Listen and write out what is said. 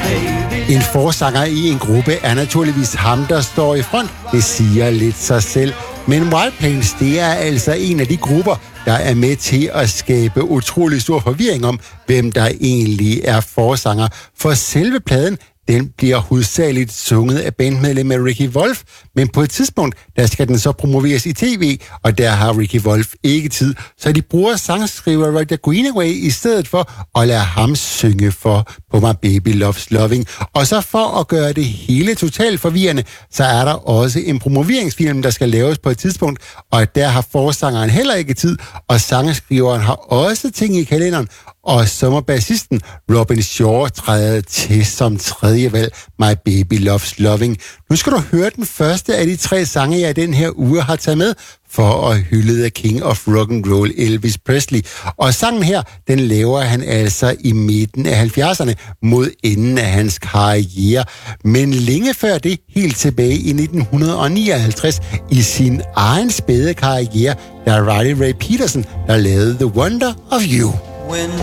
En forsanger i en gruppe er naturligvis ham, der står i front. Det siger lidt sig selv. Men Wild Plains, det er altså en af de grupper, der er med til at skabe utrolig stor forvirring om, hvem der egentlig er forsanger. For selve pladen, den bliver hovedsageligt sunget af bandmedlemmet Ricky Wolf, men på et tidspunkt, der skal den så promoveres i tv, og der har Ricky Wolf ikke tid, så de bruger sangskriver Roger Greenaway i stedet for at lade ham synge for På My Baby Loves Loving. Og så for at gøre det hele totalt forvirrende, så er der også en promoveringsfilm, der skal laves på et tidspunkt, og der har forsangeren heller ikke tid, og sangskriveren har også ting i kalenderen, og så må bassisten Robin Shaw træde til som tredje valg, My Baby Loves Loving. Nu skal du høre den første af de 3 sange, jeg den her uge har taget med, for at hylde The King of Rock'n'Roll, Elvis Presley. Og sangen her, den laver han altså i midten af 70'erne, mod enden af hans karriere. Men længe før det, helt tilbage i 1959, i sin egen spæde karriere, der er Riley Ray Peterson, der lavede The Wonder of You. When